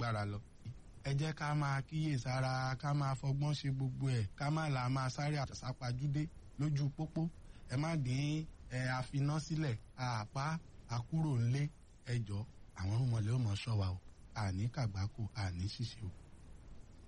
agbára lọ. Ẹ jẹ́ ká máa kíyèsára, ká máa fọgbọ́n ṣe gbogbo ẹ̀, ká má la máa sáré àsápajúdé lójú pópó. Ẹ má dín àfiná sílẹ̀, àpá àkúrò ńlé ẹjọ́ àwọn ọmọlẹ́ ò mọ̀ ṣọ́ wa o, àní kàgbákò, àní ṣìṣe o.